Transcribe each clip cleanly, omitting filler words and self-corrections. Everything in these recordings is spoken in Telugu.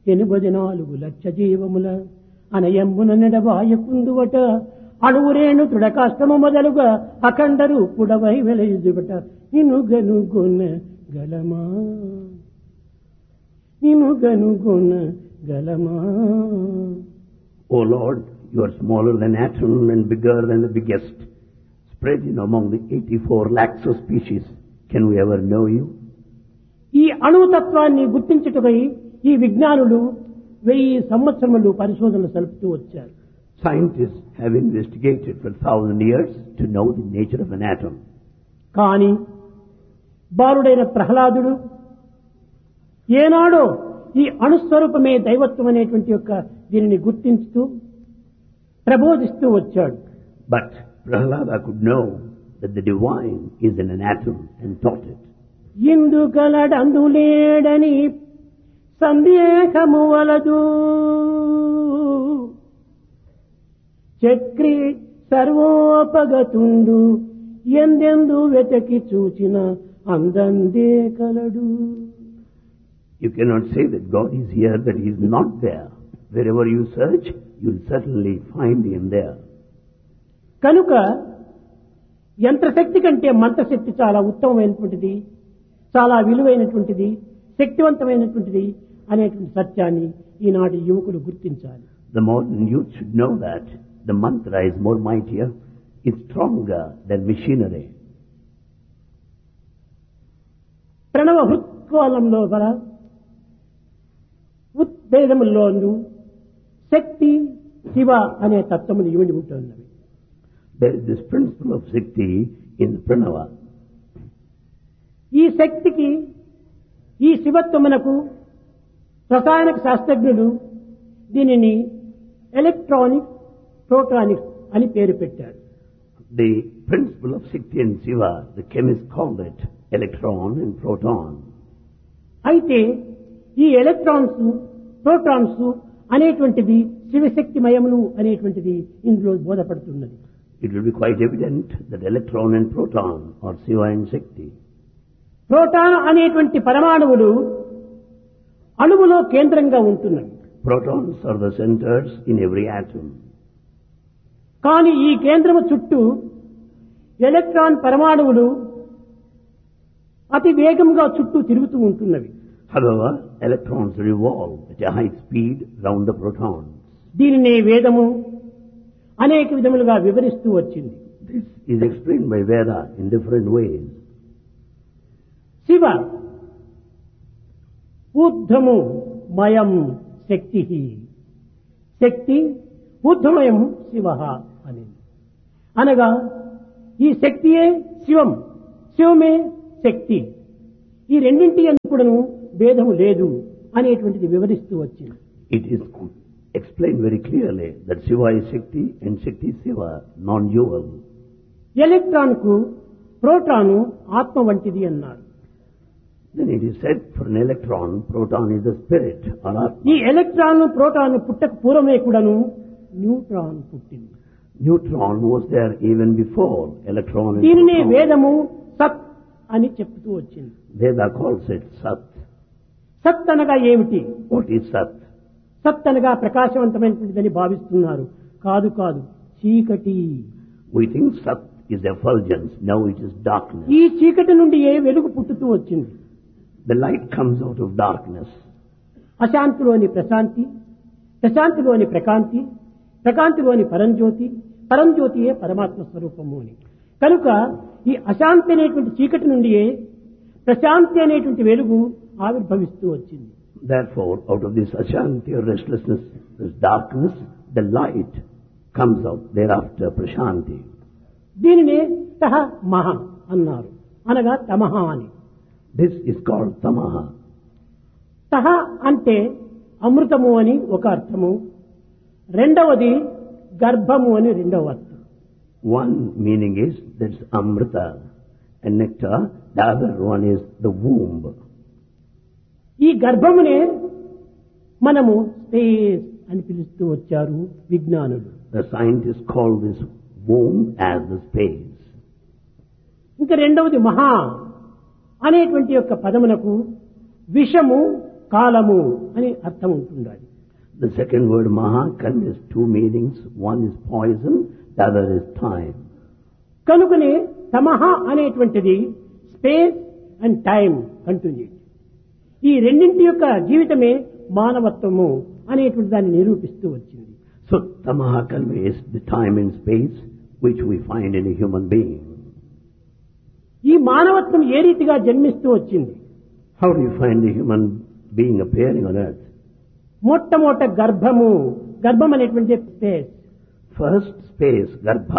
84 లక్ష జీవముల అనయమ్మున నెడబాయకుందువట అణువురేణు దృఢకాష్టము మొదలుగా అఖండ రూపుడవై వెలయుదుబట నినుగనుగొన గలమా నినుగనుగొన గలమా. O Lord, you are smaller than atom and bigger than the biggest, spread among the 84 lakhs of species. Can we ever know you? ఈ అణుతత్వాన్ని గుర్తించుటకై ఈ విజ్ఞానులు 1000 సంవత్సరములు పరిశోధనలు సలుపుతూ వచ్చారు. Scientists have investigated for 1000 years to know the nature of an atom. కానీ బాలుడైన ప్రహ్లాదుడు ఏనాడో ఈ అణుస్వరూపమే దైవత్వం అనేటువంటి యొక్క దీనిని గుర్తించుతూ ప్రబోధిస్తూ వచ్చాడు. But Prahlada could know that the divine is in an atom and taught it. ఇందు కలడందులేడని సందేహము వలదు చక్రి సర్వోపగతుండు ఎందెందు వెతకి చూచిన అందందే కలడు. You cannot say that God is here, that He is not there. Wherever you search, you will certainly find Him there. కనుక యంత్రశక్తి కంటే మంత్రశక్తి చాలా ఉత్తమమైనటువంటిది, చాలా విలువైనటువంటిది, శక్తివంతమైనటువంటిది అనేటువంటి సత్యాన్ని ఈనాటి యువకులు గుర్తించాలి. The modern youth should know that the mantra is more mightier, is stronger than machinery. ప్రణవ హృత్కోలంలో గల ఉద్వేదముల్లోనూ శక్తి శివ అనే తత్వములు ఇమిడి ఉంటున్నవి. There is this principle of Shakti in Pranava. ఈ శక్తికి ఈ శివత్వమునకు రసాయనిక శాస్త్రజ్ఞులు దీనిని ఎలక్ట్రానిక్ ప్రోటానిక్స్ అని పేరు పెట్టారు. The principle of Shakti and Shiva, the chemists called it electron and proton. అయితే ఈ ఎలక్ట్రాన్స్ ప్రోటాన్స్ అనేటువంటిది శివశక్తిమయములు అనేటువంటిది ఇందులో బోధపడుతున్నది. It will be quite evident that electron and proton are Shiva and Shakti. Proton అనేటువంటి పరమాణువులు అణువులో కేంద్రంగా ఉంటున్నవి. Protons are the centers in every atom. కానీ ఈ కేంద్రము చుట్టూ ఎలక్ట్రాన్ పరమాణువులు అతి వేగంగా చుట్టూ తిరుగుతూ ఉంటున్నవి. However, electrons revolve at a high speed round the protons. దీనినే వేదము అనేక విధములుగా వివరిస్తూ వచ్చింది. This is explained by Veda in different ways. Shiva ఊర్ధ్వము మయం శక్తి, శక్తి ఊర్ధ్వమయం శివ అని అనగా ఈ శక్తియే శివం, శివమే శక్తి. ఈ రెండింటి అన్నప్పుడును భేదము లేదు అనేటువంటిది వివరిస్తూ వచ్చింది. It is explained very clearly that Shiva is Shakti and Shakti is Shiva, non-dual. Electron కు ప్రోటాను ఆత్మ వంటిది అన్నారు. Then it is said for an electron, proton is the spirit or Atma. ఈ ఎలక్ట్రాన్ ప్రోటాన్ పుట్టక పూర్వమే కూడాను న్యూట్రాన్ పుట్టింది. Neutron was there even before electron and దీనినే proton. వేదము సత్ అని చెప్తూ వచ్చింది. Veda calls it Sat. సత్ అనగా ఏమిటి? What is Sat? సత్ అనగా ప్రకాశవంతమైనటువంటిదని భావిస్తున్నారు. కాదు కాదు, చీకటి. We think Sat is effulgence, now it is darkness. ఈ చీకటి నుండి ఏ వెలుగు పుట్టుతూ వచ్చింది. The light comes out of darkness. అశాంతిలోని Prashanti, ప్రశాంతిలోని ప్రకాంతి, ప్రకాంతిలోని పరంజ్యోతి, పరంజ్యోతియే పరమాత్మ స్వరూపము అని. కనుక ఈ అశాంతి అనేటువంటి చీకటి నుండియే ప్రశాంతి అనేటువంటి వెలుగు ఆవిర్భవిస్తూ వచ్చింది. Therefore, out of this ashanti or restlessness, this darkness, the light comes out. Thereafter, prashanti. దీనినే తహ మహ అన్నారు, అనగా తమహ అని. This is called tamaha. తహ అంటే అమృతము అని ఒక అర్థము, రెండవది గర్భము అని రెండవ అర్థం. One meaning is that's amrita and nectar. The other one is the womb. ఈ గర్భమునే మనము స్పేస్ అని పిలుస్తూ వచ్చారు విజ్ఞానులు. The scientists call this womb as the space. ఇంకా రెండవది మహా అనేటువంటి యొక్క పదమునకు విషము కాలము అని అర్థం ఉంటుండాలి. The second word maha conveys two meanings. One is poison, the other is time. కనుకనే తమహ అనేటువంటిది స్పేస్ అండ్ టైం కంటిన్యూ. ఈ రెండింటి యొక్క జీవితమే మానవత్వము అనేటువంటి దాన్ని నిరూపిస్తూ వచ్చింది. So tamaha conveys the time and space which we find in a human being. ఈ మానవత్వం ఏ రీతిగా జన్మిస్తూ వచ్చింది? How do you find the human being appearing on earth? మొట్టమొదట గర్భం అనేటువంటి స్పేస్. First space, garbha.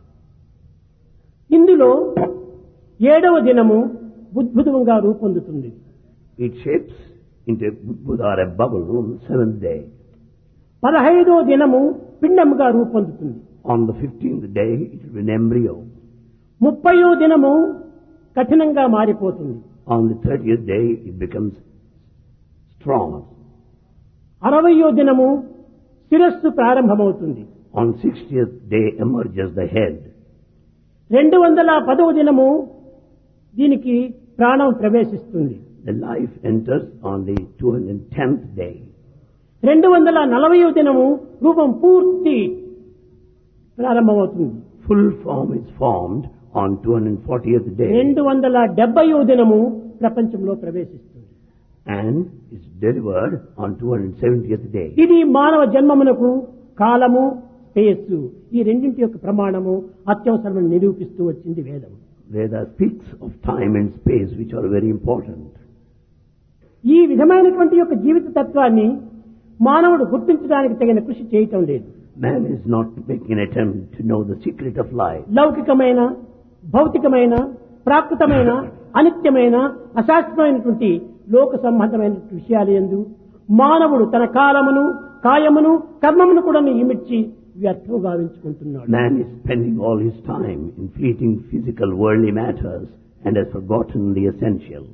ఇందులో 7వ దినము బుద్భుతంగా రూపొందుతుంది. It shapes into a Buddha or a bubble on the 7th day. 15వ దినము పిండముగా రూపొందుతుంది. On the 15th day, it will be an embryo. 30వ దినము కఠినంగా మారిపోతుంది. On the 30th day, it becomes strong. 60వ దినము శిరస్సు ప్రారంభమవుతుంది. On 60th day emerges the head. 210వ దినము దీనికి ప్రాణం ప్రవేశిస్తుంది. The life enters on the 210th day. 240వ దినము రూపం పూర్తి ప్రారంభమవుతుంది. Full form is formed on 240th day. 270వ దినము ప్రపంచంలో ప్రవేశిస్తుంది. And is delivered on 270th day. ఇది మానవ జన్మమునకు కాలము, స్పేస్ ఈ రెండింటి యొక్క ప్రమాణము అత్యవసరమని నిరూపిస్తూ వచ్చింది వేదం. Veda speaks of time and space which are very important. ఈ విధమైనటువంటి యొక్క జీవిత తత్వాన్ని మానవుడు గుర్తించడానికి తగిన కృషి చేయటం లేదు. Man is not making an attempt to know the secret of life. లౌకికమైన, భౌతికమైన, ప్రాకృతమైన, అనిత్యమైన, అశాశ్వతమైనటువంటి లోక సంబంధమైన విషయాల యందు మానవుడు తన కాలమును, కాయమును, కర్మమును కూడా ఇమిడ్చి వ్యర్థం గావించుకుంటున్నాడు. Man is spending all his time in fleeting physical worldly matters and has forgotten the essential.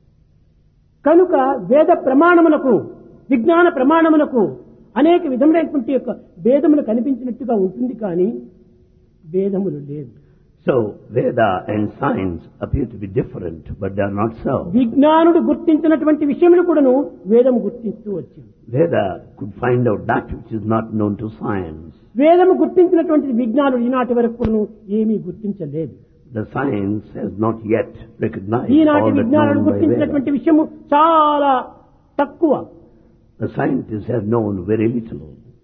కనుక వేద ప్రమాణమునకు, విజ్ఞాన ప్రమాణమునకు అనేక విధములైనటువంటి యొక్క భేదములు కనిపించినట్టుగా ఉంటుంది కానీ భేదములు లేదు. So Veda and science appear to be different, but they are not so. విజ్ఞానుడు గుర్తించినటువంటి విషయములు కూడాను వేదము గుర్తిస్తూ వచ్చింది. Veda could find out that which is not known to science. వేదము గుర్తించినటువంటి విజ్ఞానుడు ఈనాటి వరకు కూడాను ఏమీ గుర్తించలేదు. The science has not yet recognized ఈనాటి all that విజ్ఞానుడు known by గుర్తించినటువంటి Veda. విషయము చాలా తక్కువ. The scientists have known very little.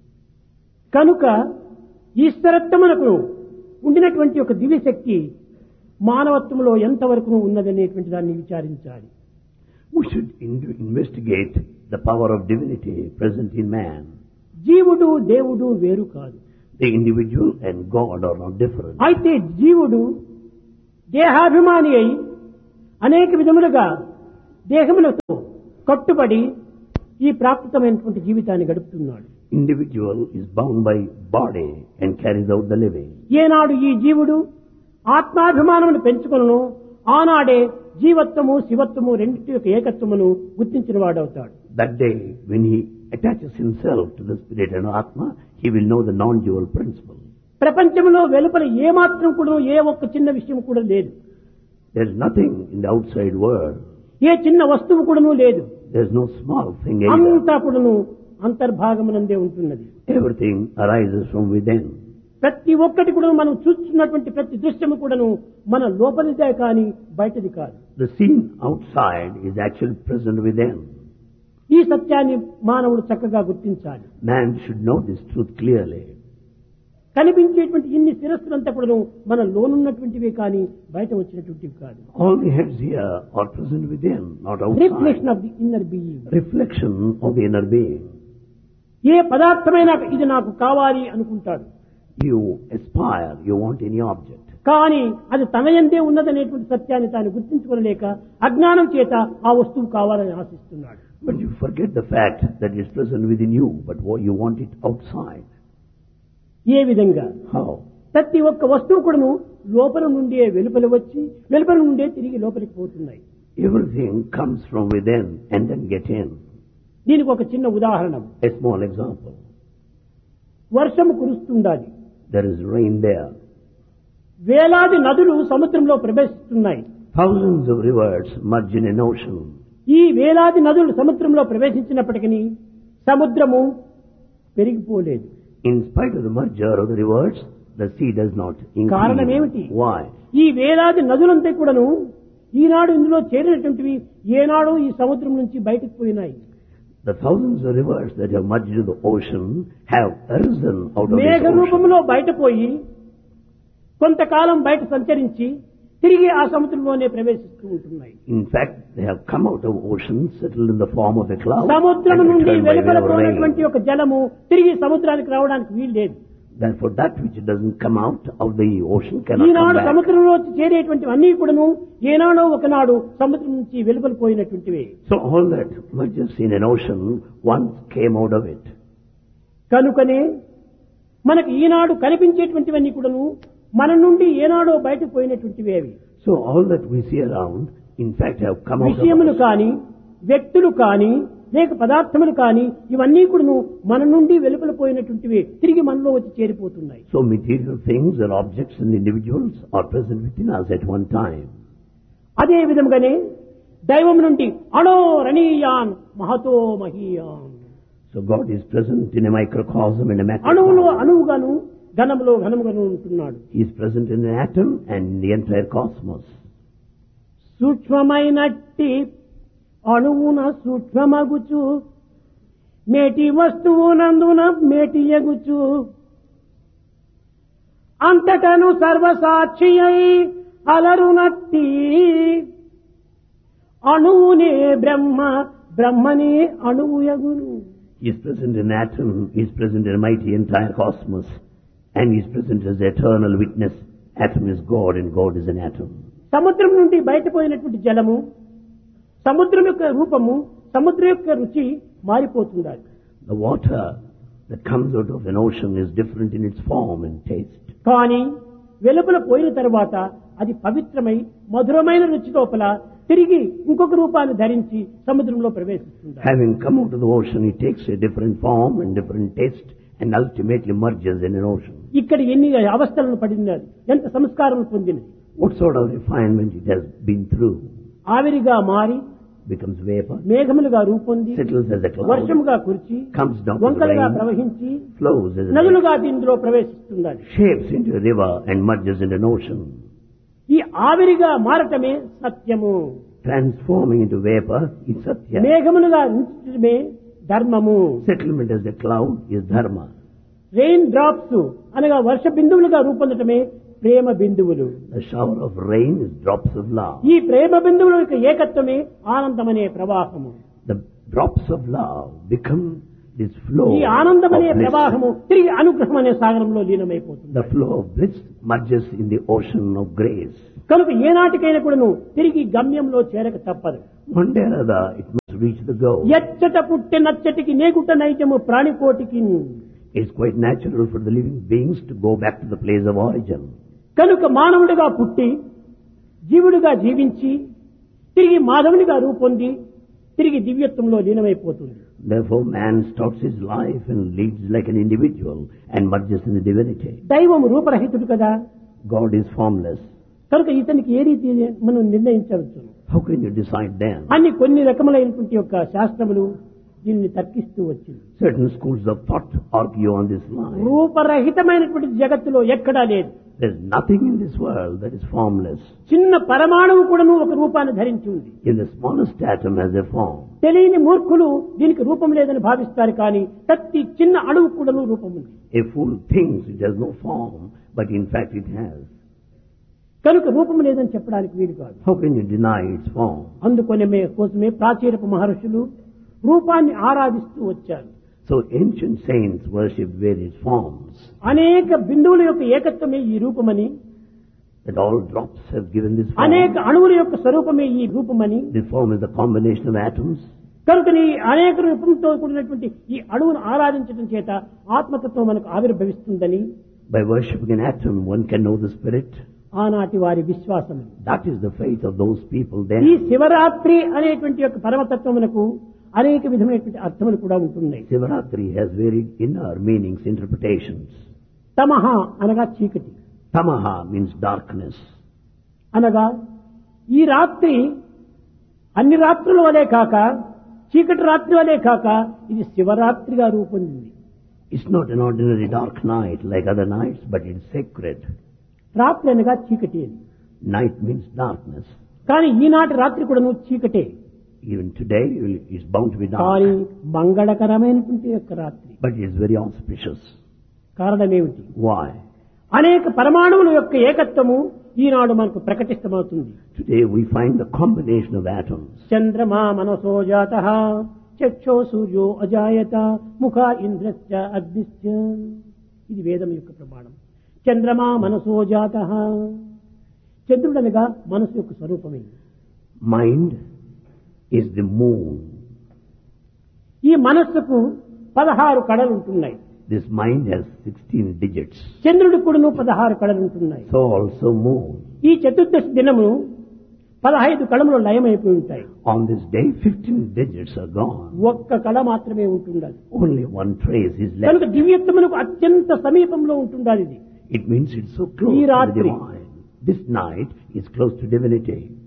కనుక ఈశ్వరత్వమునకు ఉండినటువంటి ఒక దివ్యశక్తి మానవత్వంలో ఎంతవరకు ఉన్నదనేటువంటి దాన్ని విచారించాలి. We should investigate the power of divinity present in man. జీవుడు దేవుడు వేరు కాదు. The individual and God are not different. అయితే జీవుడు దేహాభిమాని అయి అనేక విధములుగా దేహములతో కట్టుబడి ఈ ప్రాకృతమైనటువంటి జీవితాన్ని గడుపుతున్నాడు. Individual is bound by body and carries out the living. ఏనాడు ఈ జీవుడు ఆత్మాభిమానమును పెంచుకొనును ఆనాడే జీవత్వము, శివత్వము రెండింటి యొక్క ఏకత్వమును గుర్తించిన వాడవుతాడు. That day, when he attaches himself to the spirit and Atma, he will know the non-dual principle. ప్రపంచంలో వెలుపల ఏమాత్రం కూడా ఏ ఒక్క చిన్న విషయం కూడా లేదు. There is nothing in the outside world. ఏ చిన్న వస్తువు కూడాను లేదు. There is no small thing either. అంతా కూడాను అంతర్భాగమునందే ఉంటున్నది. Everything arises from within. ప్రతి ఒక్కటి కూడా మనం చూస్తున్నటువంటి ప్రతి దృశ్యము కూడాను మన లోపలిదే కానీ బయటది కాదు. The scene outside is actually present within. ఈ సత్యాన్ని మానవుడు చక్కగా గుర్తించాలి. Man should know this truth clearly. కనిపించేటువంటి ఇన్ని శిరస్సులంతా కూడా మన లోనున్నటువంటివే కానీ బయట వచ్చినటువంటివి కాదు. All the heads here are present within, not outside. Reflection of the inner being. Reflection of the inner being. ఏ పదార్థమైనా ఇది నాకు కావాలి అనుకుంటాడు. You aspire, you want any object. కానీ అది తన యందే ఉన్నదనేటువంటి సత్యాన్ని తాను గుర్తించుకోలేక అజ్ఞానం చేత ఆ వస్తువు కావాలని ఆశిస్తున్నాడు. But you forget the fact that it is present within you, but you want it outside. ఏ విధంగా? How? ప్రతి ఒక్క వస్తువు కూడాను లోపల నుండే వెలుపల వచ్చి వెలుపల నుండే తిరిగి లోపలికి పోతున్నాయి. Everything comes from within and then get in. దీనికి ఒక చిన్న ఉదాహరణ. A small example. వర్షము కురుస్తుండాలి. There is rain there. వేలాది నదులు సముద్రంలో ప్రవేశిస్తున్నాయి. Thousands of rivers merge in an ocean. ఈ వేలాది నదులు సముద్రంలో ప్రవేశించినప్పటికీ సముద్రము పెరిగిపోలేదు. In spite of the merger of the rivers, the sea does not కారణం ఏమిటి? increase. Why? ఈ వేలాది నదులంతా కూడాను ఈనాడు ఇందులో చేరినటువంటివి ఏనాడు ఈ సముద్రం నుంచి బయటకు పోయినాయి. The thousands of rivers that have merged into the ocean have arisen out of Megha this ocean. రూపంలో బయటపోయి కొంతకాలం బయట సంచరించి తిరిగి ఆ సముద్రంలోనే ప్రవేశిస్తూ ఉంటున్నాయి. In fact, they have come out of ocean, settled in the form of a cloud, సముద్రం and నుండి returned by way of వెలువడపోయినటువంటి rain. ఒక జలము తిరిగి సముద్రానికి రావడానికి వీలు లేదు. Therefore, that which doesn't come out of the ocean cannot come Eenadu back. సముద్రంలో చేరేటువంటి అన్ని కూడాను ఏనాడో ఒకనాడు సముద్రం నుంచి వెలువడిపోయినటువంటివి. So all that merges in an ocean once came out of it. కనుకనే మనకు ఈనాడు కనిపించేటువంటివన్నీ కూడాను మన నుండి ఏనాడో బయటకు పోయినటువంటివి అవి. So all that we see around, in fact, have come out of విషయములు us. కాని వ్యక్తులు కాని లేక పదార్థములు కాని ఇవన్నీ కూడాను మన నుండి వెలుపలిపోయినటువంటివి తిరిగి మనలో వచ్చి చేరిపోతున్నాయి. So material things or objects and individuals are present within us at one time. అదే విధంగానే దైవం నుండి అణో రణీయాన్ Mahato మహీయాన్. So God is present in a microcosm and a అణువులో macrocosm. అణువుగాను ఘనములో ఘనముగాను ఉంటున్నాడు. He is present in an atom and in the entire cosmos. సూక్ష్మమైనట్టి అణువున సూక్ష్మమగుచు మేటి వస్తువునందున మేటి ఎగుచు అంతటను సర్వసాక్షి అయి అలరునట్టి అణువునే బ్రహ్మ బ్రహ్మనే అణువు యగును. He is present in an atom, He is present in a mighty entire cosmos, and He is present as the eternal witness. Atom is God and God is an atom. సముద్రం నుండి బయటపోయినటువంటి జలము, సముద్రం యొక్క రూపము, సముద్రం యొక్క రుచి మారిపోతుండాలి. The water that comes out of an ocean is different in its form and taste. కానీ వెలుపల పోయిన తర్వాత అది పవిత్రమై మధురమైన రుచి లోపల తిరిగి ఇంకొక రూపాన్ని ధరించి సముద్రంలో ప్రవేశిస్తుంది. Having come out of the ocean, it takes a different form and different taste and ultimately merges in an ocean. ఇక్కడ ఎన్ని అవస్థలను పడినది, ఎంత సంస్కారం పొందినది. What sort of refinement it has been through? ఆవిరిగా మారి Becomes vapor, మేఘములుగా రూపొంది settles as a cloud, వర్షముగా కురిచి comes down to వంకలుగా rain, ప్రవహించి flows as a నదులుగా ఇందులో ప్రవేశిస్తున్నది. shapes into a river and merges into an ocean. ఈ ఆవిరిగా మారటమే సత్యము. Transforming into vapor is satya. మేఘములుగా ఉంచటమే ధర్మము. Settlement as a cloud is dharma. Rain drops అనగా వర్ష బిందువులుగా రూపొందటమే ప్రేమ బిందువులు. The shower of rain is drops of love. ఈ ప్రేమ బిందువుల యొక్క ఏకత్వమే ఆనందమనే ప్రవాహము. The drops of love become this flow ఈ of ఆనందమనే bliss. ప్రవాహము తిరిగి అనుగ్రహం అనే సాగరంలో లీనమైపోతుంది. The flow of bliss merges in the ocean of grace. కనుక ఏనాటికైనా కూడాను తిరిగి గమ్యంలో చేరక తప్పదు. One day or other, it must reach the goal. ఎచ్చట పుట్టి నచ్చటికి నేగుట నైజము ప్రాణికోటికి. It's quite natural for the living beings to go back to the place of origin. కనుక మానవుడిగా పుట్టి జీవుడిగా జీవించి తిరిగి మాధవునిగా రూపొంది తిరిగి దివ్యత్వంలో లీనమైపోతుంది. Therefore, man starts his life and leads like an individual and merges in the divinity. దైవం రూపరహితుడు కదా. God is formless. కనుక ఇతనికి ఏ రీతి మనం నిర్ణయించవచ్చు. How can you decide then? అన్ని కొన్ని రకములైనటువంటి యొక్క శాస్త్రములు దీన్ని తర్కిస్తూ వచ్చింది. Certain schools of thought argue on this line. రూపరహితమైనటువంటి జగత్తులో ఎక్కడా లేదు. There's nothing in this world that is formless. చిన్న పరమాణువు కూడాను ఒక రూపాన్ని ధరించి ఉంది. In the smallest atom has a form. తెలియని మూర్ఖులు దీనికి రూపం లేదని భావిస్తారు, కానీ ప్రతి చిన్న అణువు కూడాను రూపం ఉంది. A fool thinks it has no form, but in fact it has. కనుక రూపం లేదని చెప్పడానికి వీలు కాదు. How can you deny its form? అందుకొనే కోసమే ప్రాచీనపు మహర్షులు రూపాన్ని ఆరాధిస్తూ వచ్చారు. So ancient saints worship various forms. అనేక బిందువుల యొక్క ఏకత్వమే ఈ రూపమని, That all drops have given this form. అనేక అణువుల యొక్క స్వరూపమే ఈ రూపమని, This form is the combination of atoms. కనుకని అనేక రూపంతో కూడినటువంటి ఈ అణువును ఆరాధించడం చేత ఆత్మతత్వం మనకు ఆవిర్భవిస్తుందని By worshipping an atom, one can know the spirit. ఆనాటి వారి విశ్వాసం. That is the faith of those people ఈ then. శివరాత్రి అనేటువంటి యొక్క పరమతత్వమునకు అనేక విధమైనటువంటి అర్థములు కూడా ఉంటున్నాయి. Sivaratri has very inner meanings, interpretations. తమహ అనగా చీకటి, Tamaha means darkness. అనగా ఈ రాత్రి అన్ని రాత్రుల వలె కాక, చీకటి రాత్రి వలె కాక, ఇది శివరాత్రిగా రూపొందింది. It's not an ordinary dark night like other nights, but it's sacred. రాత్రి అనగా చీకటి అని. Night means darkness. కానీ ఈనాటి రాత్రి కూడా నువ్వు చీకటే. Even today it's bound to be కానీ dark. మంగళకరమైనటువంటి యొక్క రాత్రి. But it's very auspicious. కారణమేమిటి? Why? అనేక పరమాణువుల యొక్క ఏకత్వము ఈనాడు మనకు ప్రకటితమవుతుంది. Today we find the combination of atoms. చంద్రమా మనసో జాతః, చక్షో సూర్యో అజాయత, ముఖ ఇంద్రశ్చ అగ్నిశ్చ. ఇది వేదం యొక్క ప్రమాణం. చంద్రమా మనసో జాతః. చంద్రుడనగా మనసు యొక్క స్వరూపమే. Mind is the moon. ఈ మనస్సుకు 16 కళలు ఉంటున్నాయి. This mind has 16 digits. చంద్రుడికి కూడా 16 కళలు ఉంటున్నాయి. So also moon. ఈ చతుర్దశి దినము 15 కళములు లయమైపోయి ఉంటాయి. On this day 15 digits are gone. ఒక్క కళ మాత్రమే ఉంటుండాలి. Only one trace is కనుక left. దివ్యత్వమునకు అత్యంత సమీపంలో ఉంటుండాలి ఇది. It means it's so close ఈ to the రాత్రి divine. This night is close to divinity.